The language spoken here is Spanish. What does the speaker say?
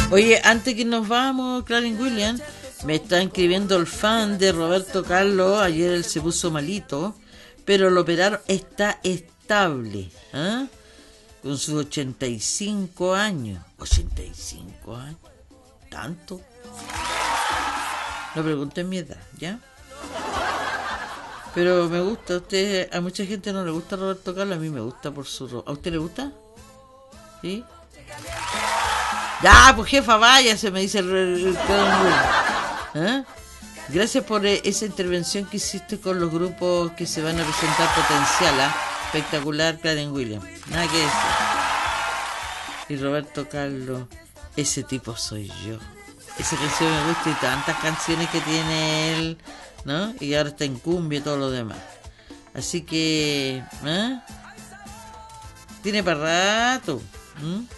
Oye, antes que nos vamos, Clarence Williams, me está escribiendo el fan de Roberto Carlos. Ayer él se puso malito, pero lo operaron, está estable, ¿eh? Con sus 85 años. 85 años, ¿tanto? No pregunten mi edad, ¿ya? Pero me gusta. A mucha gente no le gusta Roberto Carlos, a mí me gusta por su... ¿A usted le gusta? ¿Sí? Ya, pues jefa, váyase, me dice el ¿eh? Gracias por esa intervención que hiciste con los grupos que se van a presentar potencial, ¿eh? Espectacular, Clarence Williams. Nada que decir. Y Roberto Carlos, ese tipo soy yo. Esa canción me gusta y tantas canciones que tiene él, ¿no? Y ahora está en cumbia y todo lo demás. Así que, ¿eh? Tiene para rato.